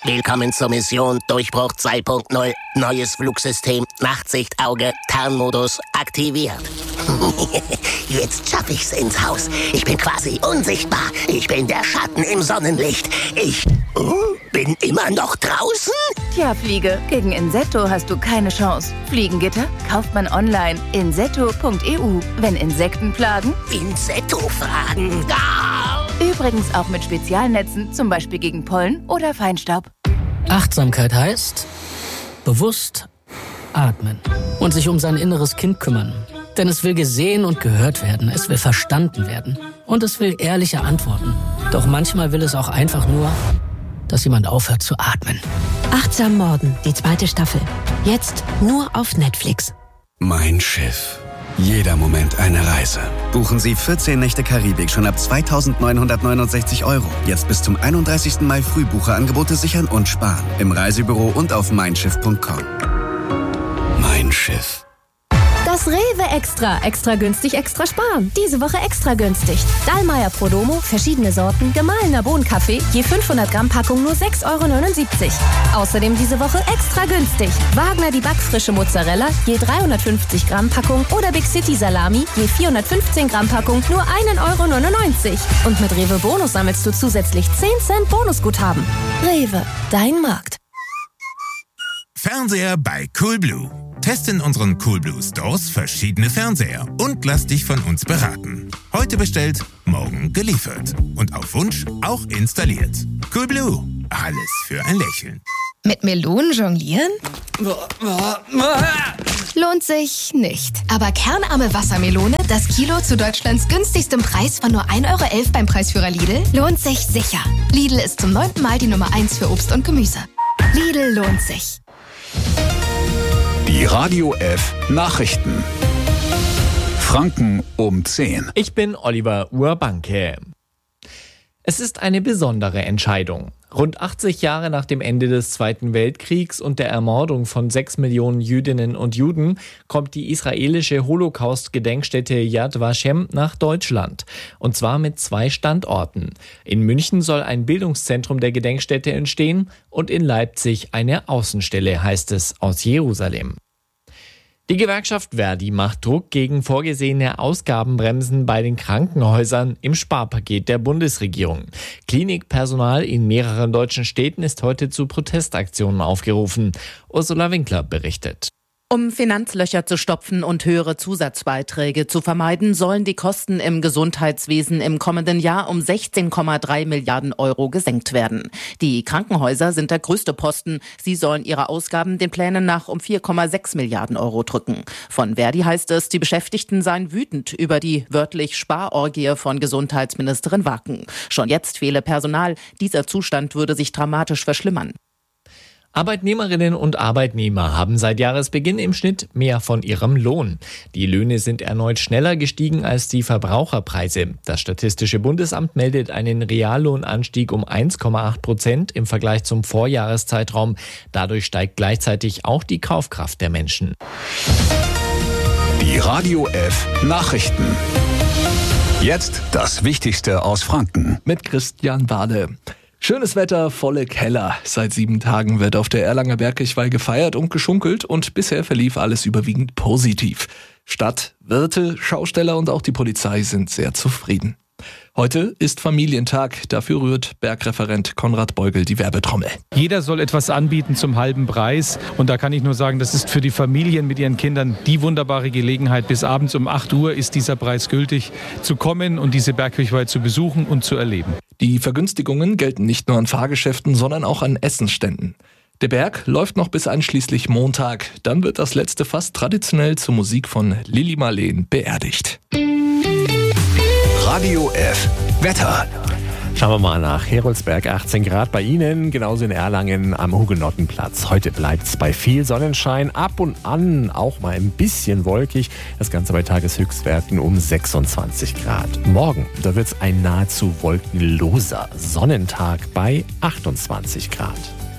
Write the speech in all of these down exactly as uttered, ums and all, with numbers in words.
Willkommen zur Mission Durchbruch zwei Punkt null. Neues Flugsystem, Nachtsichtauge, Tarnmodus aktiviert. Jetzt schaff ich's ins Haus. Ich bin quasi unsichtbar. Ich bin der Schatten im Sonnenlicht. Ich uh, bin immer noch draußen? Tja, Fliege, gegen Insetto hast du keine Chance. Fliegengitter kauft man online. insetto punkt e u. Wenn Insekten plagen? Insetto-Fragen. Ah! Übrigens auch mit Spezialnetzen, zum Beispiel gegen Pollen oder Feinstaub. Achtsamkeit heißt bewusst atmen und sich um sein inneres Kind kümmern. Denn es will gesehen und gehört werden, es will verstanden werden und es will ehrliche Antworten. Doch manchmal will es auch einfach nur, dass jemand aufhört zu atmen. Achtsam Morden, die zweite Staffel. Jetzt nur auf Netflix. Mein Schiff. Jeder Moment eine Reise. Buchen Sie vierzehn Nächte Karibik schon ab zweitausendneunhundertneunundsechzig Euro. Jetzt bis zum einunddreißigsten Mai Frühbucherangebote sichern und sparen. Im Reisebüro und auf mein schiff punkt com. Mein Schiff. Das Rewe Extra. Extra günstig, extra sparen. Diese Woche extra günstig. Dallmayr Prodomo, verschiedene Sorten, gemahlener Bohnenkaffee, je fünfhundert Gramm Packung nur sechs Euro neunundsiebzig. Außerdem diese Woche extra günstig. Wagner die backfrische Mozzarella, je dreihundertfünfzig Gramm Packung oder Big City Salami, je vierhundertfünfzehn Gramm Packung nur ein Euro neunundneunzig. Und mit Rewe Bonus sammelst du zusätzlich zehn Cent Bonusguthaben. Rewe, dein Markt. Fernseher bei Coolblue. Teste in unseren Coolblue Stores verschiedene Fernseher und lass dich von uns beraten. Heute bestellt, morgen geliefert. Und auf Wunsch auch installiert. Coolblue. Alles für ein Lächeln. Mit Melonen jonglieren? Lohnt sich nicht. Aber kernarme Wassermelone, das Kilo zu Deutschlands günstigstem Preis von nur ein Euro elf beim Preisführer Lidl, lohnt sich sicher. Lidl ist zum neunten Mal die Nummer eins für Obst und Gemüse. Lidl lohnt sich. Die Radio F Nachrichten. Franken um zehn. Ich bin Oliver Urbanke. Es ist eine besondere Entscheidung. Rund achtzig Jahre nach dem Ende des Zweiten Weltkriegs und der Ermordung von sechs Millionen Jüdinnen und Juden kommt die israelische Holocaust-Gedenkstätte Yad Vashem nach Deutschland. Und zwar mit zwei Standorten. In München soll ein Bildungszentrum der Gedenkstätte entstehen und in Leipzig eine Außenstelle, heißt es aus Jerusalem. Die Gewerkschaft Verdi macht Druck gegen vorgesehene Ausgabenbremsen bei den Krankenhäusern im Sparpaket der Bundesregierung. Klinikpersonal in mehreren deutschen Städten ist heute zu Protestaktionen aufgerufen. Ursula Winkler berichtet. Um Finanzlöcher zu stopfen und höhere Zusatzbeiträge zu vermeiden, sollen die Kosten im Gesundheitswesen im kommenden Jahr um sechzehn Komma drei Milliarden Euro gesenkt werden. Die Krankenhäuser sind der größte Posten. Sie sollen ihre Ausgaben den Plänen nach um vier Komma sechs Milliarden Euro drücken. Von Verdi heißt es, die Beschäftigten seien wütend über die wörtlich Sparorgie von Gesundheitsministerin Wacken. Schon jetzt fehle Personal. Dieser Zustand würde sich dramatisch verschlimmern. Arbeitnehmerinnen und Arbeitnehmer haben seit Jahresbeginn im Schnitt mehr von ihrem Lohn. Die Löhne sind erneut schneller gestiegen als die Verbraucherpreise. Das Statistische Bundesamt meldet einen Reallohnanstieg um eins Komma acht Prozent im Vergleich zum Vorjahreszeitraum. Dadurch steigt gleichzeitig auch die Kaufkraft der Menschen. Die Radio F Nachrichten. Jetzt das Wichtigste aus Franken. Mit Christian Bade. Schönes Wetter, volle Keller. Seit sieben Tagen wird auf der Erlanger Bergkirchweih gefeiert und geschunkelt und bisher verlief alles überwiegend positiv. Stadt, Wirte, Schausteller und auch die Polizei sind sehr zufrieden. Heute ist Familientag, dafür rührt Bergreferent Konrad Beugel die Werbetrommel. Jeder soll etwas anbieten zum halben Preis und da kann ich nur sagen, das ist für die Familien mit ihren Kindern die wunderbare Gelegenheit. Bis abends um acht Uhr ist dieser Preis gültig, zu kommen und diese Bergkirchweih zu besuchen und zu erleben. Die Vergünstigungen gelten nicht nur an Fahrgeschäften, sondern auch an Essensständen. Der Berg läuft noch bis einschließlich Montag. Dann wird das letzte Fass traditionell zur Musik von Lili Marleen beerdigt. Radio F Wetter. Schauen wir mal nach Heroldsberg, achtzehn Grad bei Ihnen, genauso in Erlangen am Hugenottenplatz. Heute bleibt es bei viel Sonnenschein, ab und an auch mal ein bisschen wolkig. Das Ganze bei Tageshöchstwerten um sechsundzwanzig Grad. Morgen, da wird es ein nahezu wolkenloser Sonnentag bei achtundzwanzig Grad.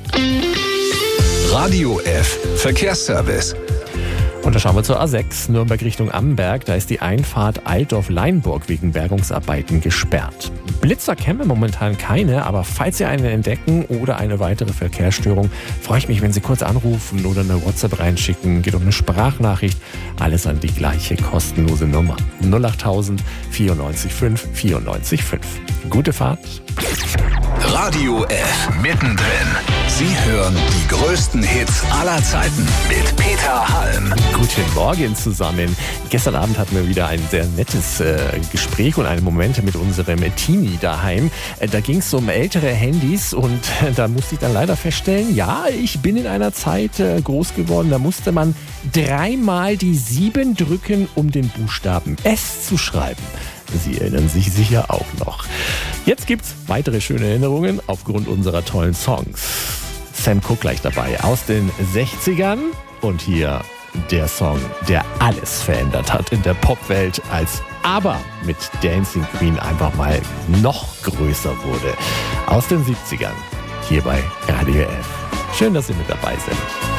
Radio F Verkehrsservice. Und da schauen wir zur A sechs, Nürnberg Richtung Amberg. Da ist die Einfahrt Altdorf-Leinburg wegen Bergungsarbeiten gesperrt. Blitzer kennen wir momentan keine, aber falls Sie einen entdecken oder eine weitere Verkehrsstörung, freue ich mich, wenn Sie kurz anrufen oder eine WhatsApp reinschicken. Geht um eine Sprachnachricht. Alles an die gleiche kostenlose Nummer. null achttausend vierundneunzig fünf vierundneunzig fünf. Gute Fahrt. Radio F mittendrin. Sie hören die größten Hits aller Zeiten mit Peter Halm. Guten Morgen zusammen. Gestern Abend hatten wir wieder ein sehr nettes äh, Gespräch und einen Moment mit unserem Teenie daheim. Äh, da ging es um ältere Handys und äh, da musste ich dann leider feststellen, ja, ich bin in einer Zeit äh, groß geworden, da musste man dreimal die sieben drücken, um den Buchstaben S zu schreiben. Sie erinnern sich sicher auch noch. Jetzt gibt's weitere schöne Erinnerungen aufgrund unserer tollen Songs. Sam Cooke gleich dabei aus den sechzigern und hier der Song, der alles verändert hat in der Popwelt, als aber mit Dancing Queen einfach mal noch größer wurde. Aus den siebzigern, hier bei Radio F. Schön, dass Sie mit dabei sind.